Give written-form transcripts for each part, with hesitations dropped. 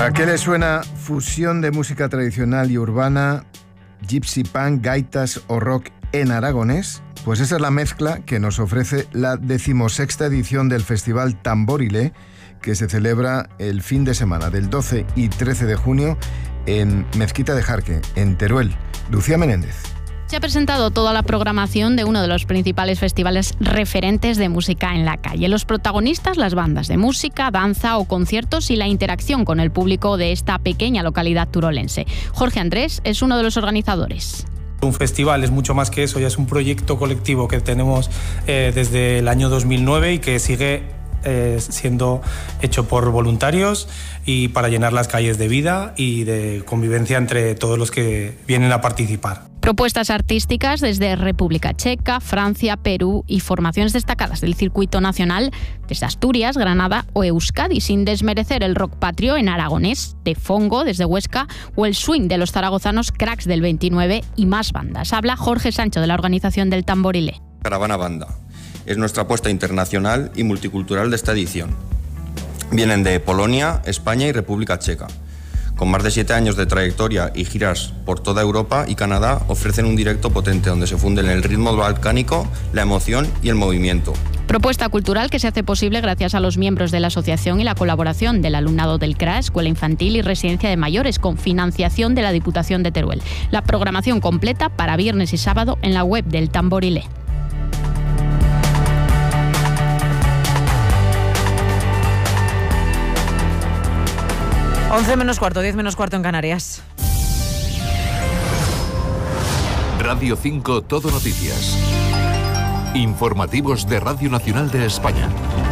¿A qué le suena fusión de música tradicional y urbana, gypsy punk, gaitas o rock en aragonés? Pues esa es la mezcla que nos ofrece la 16ª edición del Festival Tamborilé, que se celebra el fin de semana del 12 y 13 de junio en Mezquita de Jarque, en Teruel. Lucía Menéndez. Se ha presentado toda la programación de uno de los principales festivales referentes de música en la calle. Los protagonistas, las bandas de música, danza o conciertos y la interacción con el público de esta pequeña localidad turolense. Jorge Andrés es uno de los organizadores. Un festival es mucho más que eso, ya es un proyecto colectivo que tenemos desde el año 2009 y que sigue siendo hecho por voluntarios y para llenar las calles de vida y de convivencia entre todos los que vienen a participar. Propuestas artísticas desde República Checa, Francia, Perú y formaciones destacadas del circuito nacional desde Asturias, Granada o Euskadi, sin desmerecer el rock patrio en aragonés, de Fongo desde Huesca o el swing de los zaragozanos Cracks del 29 y más bandas. Habla Jorge Sancho de la organización del Tamborilé. Caravana Banda es nuestra apuesta internacional y multicultural de esta edición. Vienen de Polonia, España y República Checa. Con más de 7 años de trayectoria y giras por toda Europa y Canadá, ofrecen un directo potente donde se funden el ritmo balcánico, la emoción y el movimiento. Propuesta cultural que se hace posible gracias a los miembros de la asociación y la colaboración del alumnado del CRA, Escuela Infantil y Residencia de Mayores, con financiación de la Diputación de Teruel. La programación completa para viernes y sábado en la web del Tamborilé. Once menos cuarto, 10 menos cuarto en Canarias. Radio 5 Todo Noticias. Informativos de Radio Nacional de España.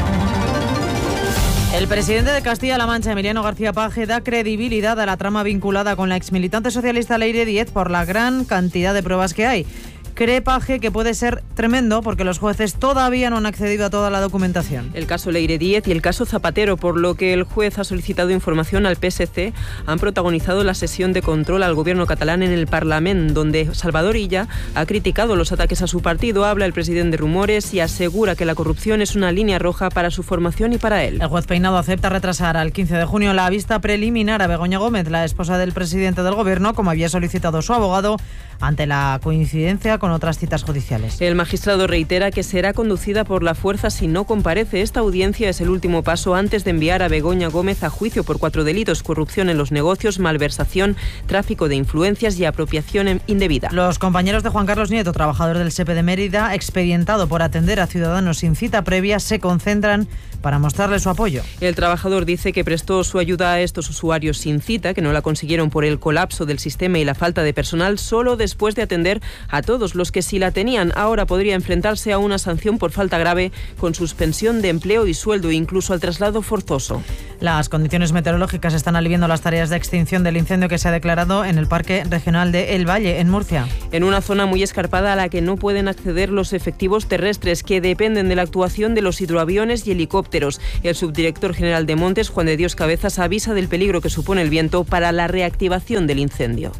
El presidente de Castilla-La Mancha, Emiliano García Paje, da credibilidad a la trama vinculada con la exmilitante socialista Leire Díez por la gran cantidad de pruebas que hay. Cree Paje que puede ser tremendo porque los jueces todavía no han accedido a toda la documentación. El caso Leire Díez y el caso Zapatero, por lo que el juez ha solicitado información al PSC, han protagonizado la sesión de control al gobierno catalán en el Parlamento, donde Salvador Illa ha criticado los ataques a su partido, habla el presidente de rumores y asegura que la corrupción es una línea roja para su formación y para él. El juez Peinado acepta retrasar al 15 de junio la vista preliminar a Begoña Gómez, la esposa del presidente del gobierno, como había solicitado su abogado, ante la coincidencia con otras citas judiciales. El magistrado reitera que será conducida por la fuerza si no comparece. Esta audiencia es el último paso antes de enviar a Begoña Gómez a juicio por 4 delitos: corrupción en los negocios, malversación, tráfico de influencias y apropiación indebida. Los compañeros de Juan Carlos Nieto, trabajador del SEPE de Mérida, expedientado por atender a ciudadanos sin cita previa, se concentran para mostrarle su apoyo. El trabajador dice que prestó su ayuda a estos usuarios sin cita, que no la consiguieron por el colapso del sistema y la falta de personal, solo después de atender a todos los que sí la tenían. Ahora podría enfrentarse a una sanción por falta grave, con suspensión de empleo y sueldo e incluso al traslado forzoso. Las condiciones meteorológicas están aliviando las tareas de extinción del incendio que se ha declarado en el Parque Regional de El Valle, en Murcia. En una zona muy escarpada a la que no pueden acceder los efectivos terrestres, que dependen de la actuación de los hidroaviones y helicópteros. El subdirector general de Montes, Juan de Dios Cabezas, avisa del peligro que supone el viento para la reactivación del incendio.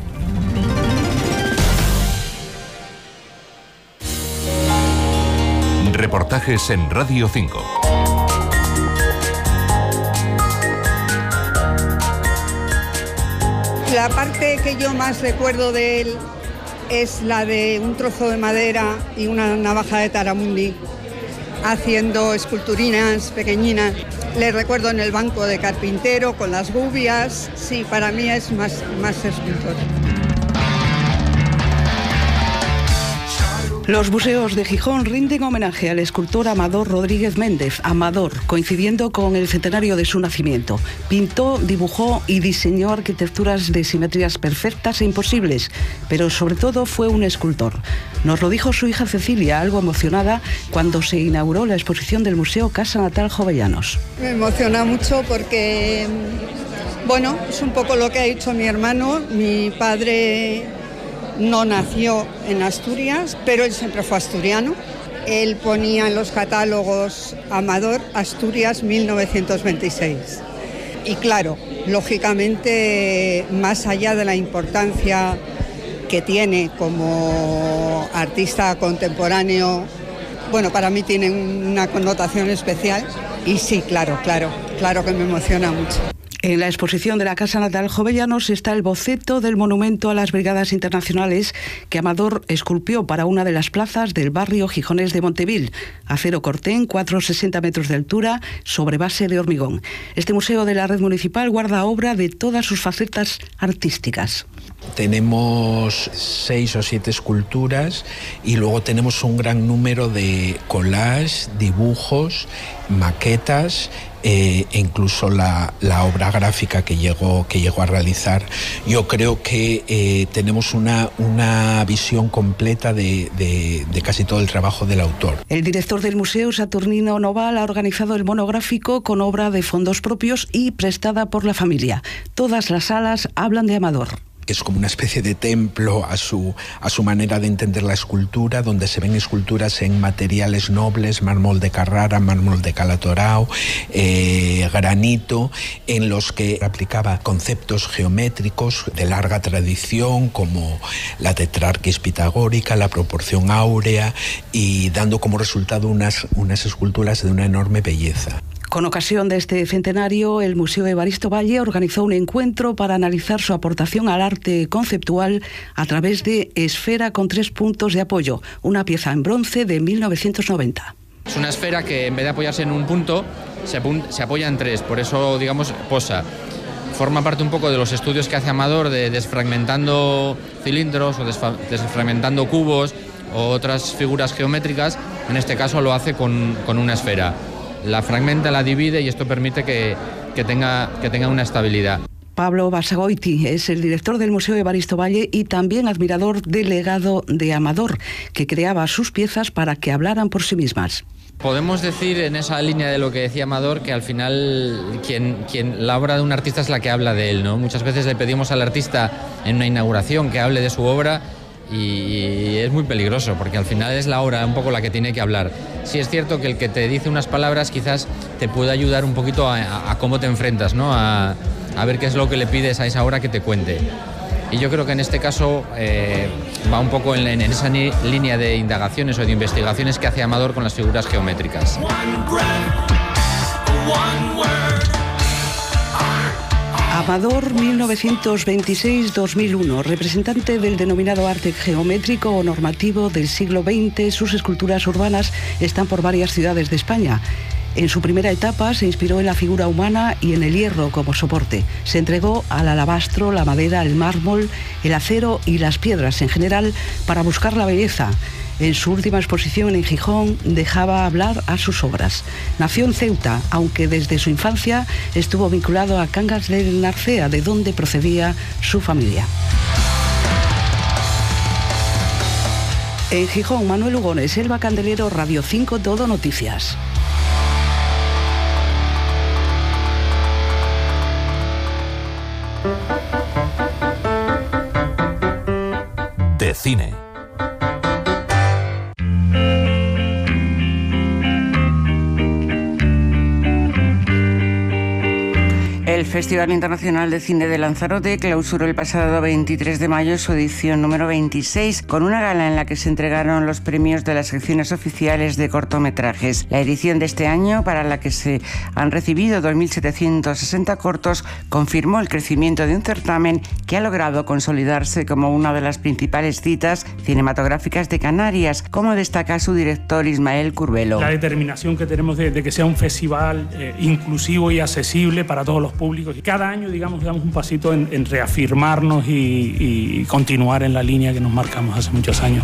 Reportajes en Radio 5. La parte que yo más recuerdo de él es la de un trozo de madera y una navaja de Taramundi, haciendo esculturinas pequeñinas. Le recuerdo en el banco de carpintero con las gubias. Sí, para mí es más escultor. Los buceos de Gijón rinden homenaje al escultor Amador Rodríguez Méndez, Amador, coincidiendo con el centenario de su nacimiento. Pintó, dibujó y diseñó arquitecturas de simetrías perfectas e imposibles, pero sobre todo fue un escultor. Nos lo dijo su hija Cecilia, algo emocionada, cuando se inauguró la exposición del Museo Casa Natal Jovellanos. Me emociona mucho porque, bueno, es un poco lo que ha dicho mi hermano. Mi padre no nació en Asturias, pero él siempre fue asturiano. Él ponía en los catálogos Amador, Asturias, 1926. Y claro, lógicamente, más allá de la importancia que tiene como artista contemporáneo, bueno, para mí tiene una connotación especial. Y sí, claro que me emociona mucho. En la exposición de la Casa Natal Jovellanos está el boceto del monumento a las Brigadas Internacionales que Amador esculpió para una de las plazas del barrio gijonés de Montevil. Acero cortén, 4,60 metros de altura, sobre base de hormigón. Este museo de la red municipal guarda obra de todas sus facetas artísticas. Tenemos 6 o 7 esculturas y luego tenemos un gran número de collages, dibujos, maquetas e incluso la obra gráfica que llegó a realizar. Yo creo que tenemos una visión completa de casi todo el trabajo del autor. El director del museo, Saturnino Noval, ha organizado el monográfico con obra de fondos propios y prestada por la familia. Todas las salas hablan de Amador. Es como una especie de templo a su manera de entender la escultura, donde se ven esculturas en materiales nobles, mármol de Carrara, mármol de Calatorao, granito, en los que aplicaba conceptos geométricos de larga tradición, como la tetrarquis pitagórica, la proporción áurea, y dando como resultado unas esculturas de una enorme belleza. Con ocasión de este centenario, el Museo Evaristo Valle organizó un encuentro para analizar su aportación al arte conceptual a través de Esfera con 3 puntos de apoyo, una pieza en bronce de 1990. Es una esfera que en vez de apoyarse en un punto, se apoya en 3, por eso, digamos, posa. Forma parte un poco de los estudios que hace Amador de desfragmentando cilindros o desfragmentando cubos o otras figuras geométricas. En este caso lo hace con una esfera. La fragmenta, la divide y esto permite que tenga una estabilidad. Pablo Basagoiti es el director del Museo Evaristo Valle y también admirador del legado de Amador, que creaba sus piezas para que hablaran por sí mismas. Podemos decir en esa línea de lo que decía Amador que al final la obra de un artista es la que habla de él, ¿no? Muchas veces le pedimos al artista en una inauguración que hable de su obra y es muy peligroso porque al final es la obra un poco la que tiene que hablar. Sí es cierto que el que te dice unas palabras quizás te puede ayudar un poquito a cómo te enfrentas, ¿no? A ver qué es lo que le pides a esa obra que te cuente. Y yo creo que en este caso va un poco en esa línea de indagaciones o de investigaciones que hace Amador con las figuras geométricas. Amador 1926-2001, representante del denominado arte geométrico o normativo del siglo XX, sus esculturas urbanas están por varias ciudades de España. En su primera etapa se inspiró en la figura humana y en el hierro como soporte. Se entregó al alabastro, la madera, el mármol, el acero y las piedras en general para buscar la belleza. En su última exposición en Gijón dejaba hablar a sus obras. Nació en Ceuta, aunque desde su infancia estuvo vinculado a Cangas del Narcea, de donde procedía su familia. En Gijón, Manuel Lugones, Elba Candelero, Radio 5, Todo Noticias. De cine. El Festival Internacional de Cine de Lanzarote clausuró el pasado 23 de mayo su edición número 26 con una gala en la que se entregaron los premios de las secciones oficiales de cortometrajes. La edición de este año, para la que se han recibido 2.760 cortos, confirmó el crecimiento de un certamen que ha logrado consolidarse como una de las principales citas cinematográficas de Canarias, como destaca su director Ismael Curbelo. La determinación que tenemos de que sea un festival inclusivo y accesible para todos los públicos. Y cada año, digamos, damos un pasito en reafirmarnos y continuar en la línea que nos marcamos hace muchos años.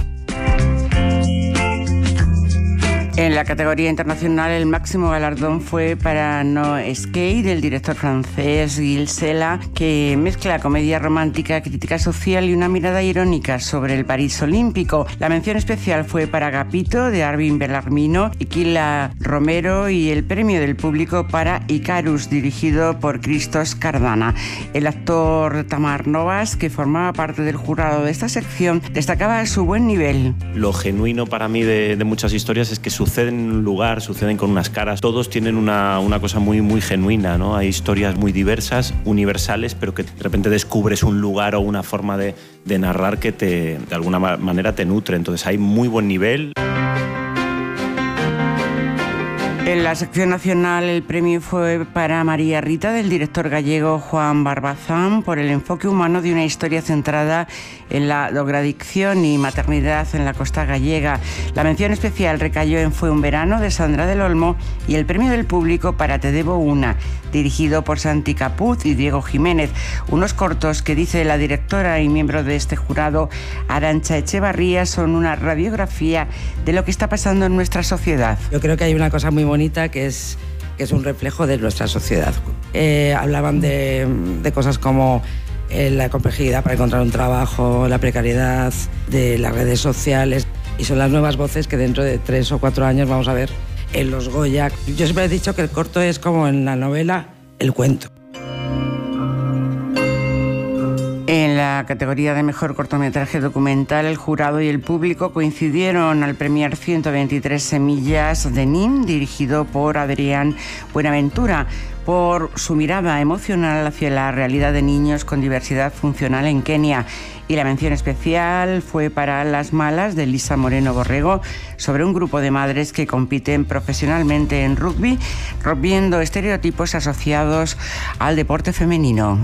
En la categoría internacional, el máximo galardón fue para No Escape, del director francés Gilles Sela, que mezcla comedia romántica, crítica social y una mirada irónica sobre el París olímpico. La mención especial fue para Agapito, de Arvin Bellarmino y Kila Romero, y el premio del público para Icarus, dirigido por Christos Cardana. El actor Tamar Novas, que formaba parte del jurado de esta sección, destacaba su buen nivel. Lo genuino para mí de muchas historias es que suceden en un lugar, suceden con unas caras. Todos tienen una cosa muy, muy genuina, ¿no? Hay historias muy diversas, universales, pero que de repente descubres un lugar o una forma de narrar que de alguna manera te nutre. Entonces hay muy buen nivel. En la sección nacional el premio fue para María Rita, del director gallego Juan Barbazán, por el enfoque humano de una historia centrada en la drogadicción y maternidad en la costa gallega. La mención especial recayó en Fue un verano, de Sandra del Olmo, y el premio del público para Te debo una, dirigido por Santi Capuz y Diego Jiménez. Unos cortos que, dice la directora y miembro de este jurado, Arantxa Echevarría, son una radiografía de lo que está pasando en nuestra sociedad. Yo creo que hay una cosa muy bonita que es un reflejo de nuestra sociedad. Hablaban de cosas como la complejidad para encontrar un trabajo, la precariedad, de las redes sociales, y son las nuevas voces que dentro de 3 o 4 años vamos a ver en los Goya. Yo siempre he dicho que el corto es como en la novela el cuento. En la categoría de mejor cortometraje documental, el jurado y el público coincidieron al premiar 123 semillas de Nim, dirigido por Adrián Buenaventura, por su mirada emocional hacia la realidad de niños con diversidad funcional en Kenia. Y la mención especial fue para Las malas, de Lisa Moreno Borrego, sobre un grupo de madres que compiten profesionalmente en rugby, rompiendo estereotipos asociados al deporte femenino.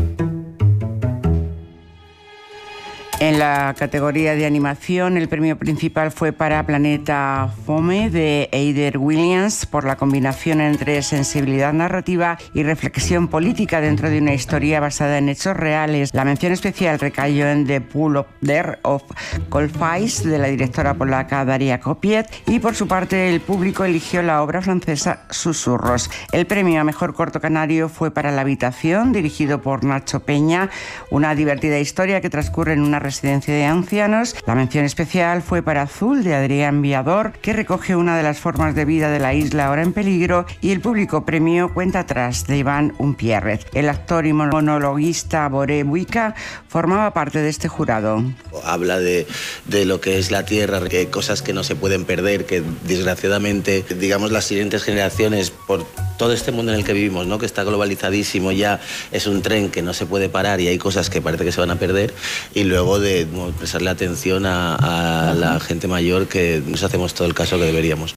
En la categoría de animación, el premio principal fue para Planeta Fome, de Eider Williams, por la combinación entre sensibilidad narrativa y reflexión política dentro de una historia basada en hechos reales. La mención especial recayó en The Pool of Coldface, de la directora polaca Daria Kopiet, y por su parte el público eligió la obra francesa Susurros. El premio a mejor corto canario fue para La habitación, dirigido por Nacho Peña, una divertida historia que transcurre en una residencia de ancianos. La mención especial fue para Azul, de Adrián Viador, que recoge una de las formas de vida de la isla ahora en peligro, y el público premio Cuenta atrás, de Iván Umpierrez. El actor y monologuista Boré Buica formaba parte de este jurado. Habla de lo que es la tierra, que cosas que no se pueden perder, que desgraciadamente, digamos, las siguientes generaciones, por todo este mundo en el que vivimos, ¿no?, que está globalizadísimo, ya es un tren que no se puede parar y hay cosas que parece que se van a perder, y luego de prestarle atención a la gente mayor, que nos hacemos todo el caso que deberíamos.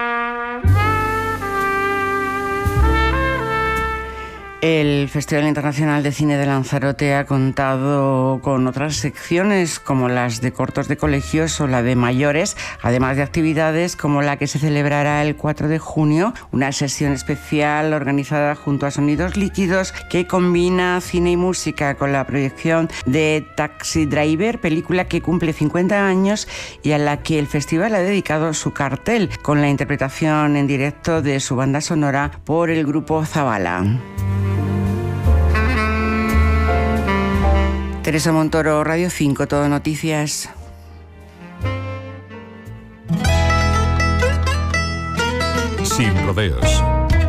El Festival Internacional de Cine de Lanzarote ha contado con otras secciones como las de cortos de colegios o la de mayores, además de actividades como la que se celebrará el 4 de junio, una sesión especial organizada junto a Sonidos Líquidos que combina cine y música con la proyección de Taxi Driver, película que cumple 50 años y a la que el festival ha dedicado su cartel, con la interpretación en directo de su banda sonora por el grupo Zabala. Teresa Montoro, Radio 5, Todo Noticias. Sin rodeos.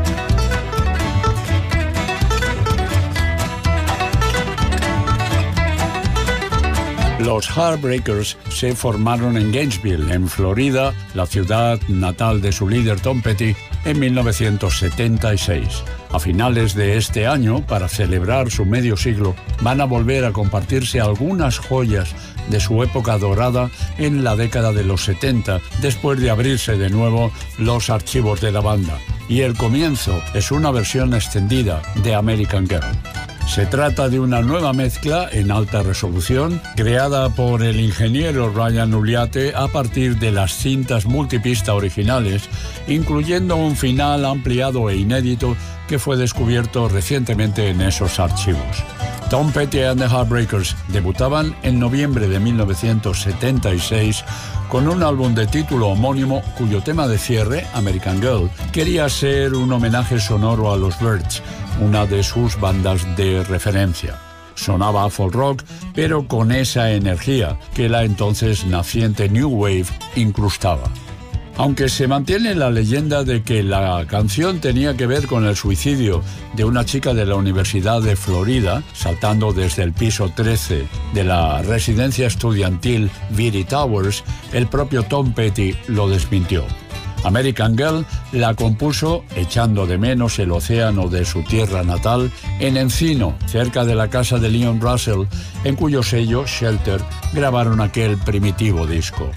Los Heartbreakers se formaron en Gainesville, en Florida, la ciudad natal de su líder Tom Petty, en 1976. A finales de este año, para celebrar su medio siglo, van a volver a compartirse algunas joyas de su época dorada en la década de los 70, después de abrirse de nuevo los archivos de la banda. Y el comienzo es una versión extendida de American Girl. Se trata de una nueva mezcla en alta resolución, creada por el ingeniero Ryan Uliate a partir de las cintas multipista originales, incluyendo un final ampliado e inédito que fue descubierto recientemente en esos archivos. Tom Petty and the Heartbreakers debutaban en noviembre de 1976 con un álbum de título homónimo cuyo tema de cierre, American Girl, quería ser un homenaje sonoro a los Byrds, una de sus bandas de referencia. Sonaba a folk rock, pero con esa energía que la entonces naciente New Wave incrustaba. Aunque se mantiene la leyenda de que la canción tenía que ver con el suicidio de una chica de la Universidad de Florida, saltando desde el piso 13 de la residencia estudiantil Viry Towers, el propio Tom Petty lo desmintió. American Girl la compuso echando de menos el océano de su tierra natal en Encino, cerca de la casa de Leon Russell, en cuyo sello, Shelter, grabaron aquel primitivo disco.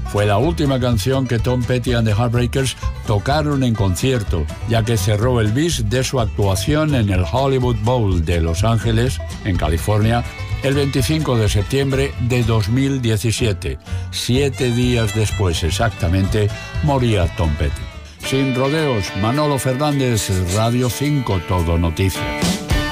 Fue la última canción que Tom Petty and the Heartbreakers tocaron en concierto, ya que cerró el bis de su actuación en el Hollywood Bowl de Los Ángeles, en California, el 25 de septiembre de 2017. 7 días después exactamente, moría Tom Petty. Sin rodeos, Manolo Fernández, Radio 5, Todo Noticias.